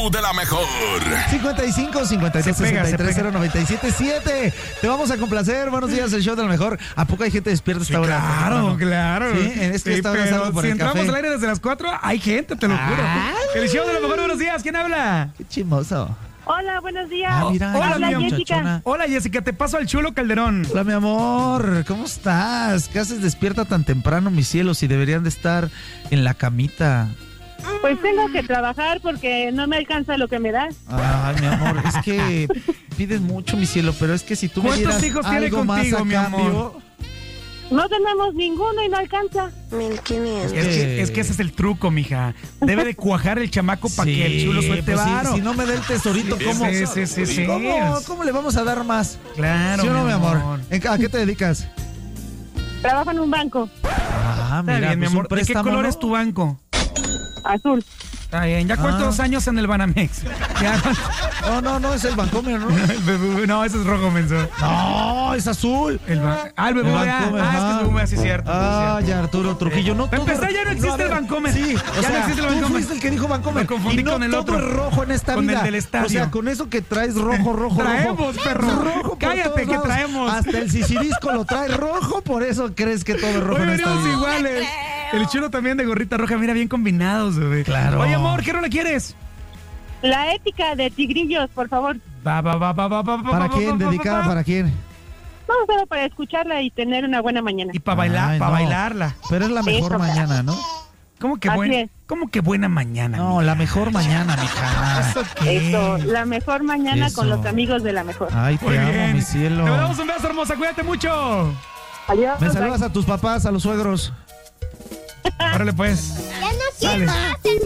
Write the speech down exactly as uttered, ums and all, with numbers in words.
show de la mejor. cincuenta y cinco, cincuenta y dos, sesenta y tres, cero noventa y siete, siete. Te vamos a complacer. Buenos días, el show de la mejor. ¿A poco hay gente despierta hasta ahora? Claro, claro. Sí, es que Sí, estaba pero pasando por si el entramos café. al aire desde las cuatro, hay gente, te lo juro. Ah. El show de la mejor, buenos días. ¿Quién habla? Qué chimoso. Hola, buenos días. Ah, mira, Hola, Habla mi amor. Jessica. Hola, Jessica, te paso al chulo Calderón. Hola, mi amor. ¿Cómo estás? ¿Qué haces despierta tan temprano, mis cielos? Si deberían de estar en la camita. Pues tengo que trabajar porque no me alcanza lo que me das. Ay, mi amor, es que pides mucho, mi cielo, pero es que si tú me ¿Cuántos dieras hijos tiene algo más contigo, a mi cambio... amor? No tenemos ninguno y no alcanza. mil quinientos. Es que, es que ese es el truco, mija. Debe de cuajar el chamaco para que el chulo suelte pues sí, varo. si no me da el tesorito, ¿cómo? Sí, sí, sí, sí. ¿Cómo, ¿Cómo le vamos a dar más? Claro, ¿Sí o no, mi amor? amor. ¿En- ¿A qué te dedicas? Trabajo en un banco Ah, Está bien, mi pues un amor. ¿De qué préstamo, color ¿no? es tu banco? azul. Está bien. ¿Ya cuántos Ah. años en el Banamex? ¿Ya? No, no, no, es el Bancomer, ¿no? No, ese es rojo, menso. No, es azul. El ba- ah, el El Bancomer. Bancomer, Ah, es que ajá. es Bancomer, sí es cierto. sí es Ah, cierto. ya, Arturo Trujillo. No, Para todo- empezar, ya no existe a ver, el Bancomer. Sí, Ya o no sea, existe el tú Bancomer. fuiste el que dijo Bancomer. Me confundí y no con el todo otro. es rojo en esta Con el vida. del estadio. O sea, con eso que traes rojo, rojo, Traemos, rojo. perro. Rojo por Cállate, todos que lados. traemos. Hasta el sisirisco lo trae rojo, por eso crees que todo es rojo Hoy en esta venimos vida. iguales. El chulo también de gorrita roja, mira, bien combinados, bebé. Claro. Oye, amor, ¿qué rola quieres? La ética de Tigrillos, por favor. Va, va, va, va, va, va, va, ¿Para va, quién? va, va, ¿Dedicada va. para quién? No, solo para escucharla y tener una buena mañana. Y para bailar, Ay, para no. bailarla. Pero es la mejor Eso, mañana, ¿no? ¿Cómo que Así buena? es. ¿Cómo que buena mañana? No, mija? la mejor mañana, mija. ¿Eso qué? Eso, la mejor mañana Eso. con los amigos de la mejor. Ay, te Muy amo, bien. mi cielo. Te damos un beso, hermosa. Cuídate mucho. Adiós. Me saludas a tus papás, a los suegros. Órale, pues. Ya no Sale. quiero más,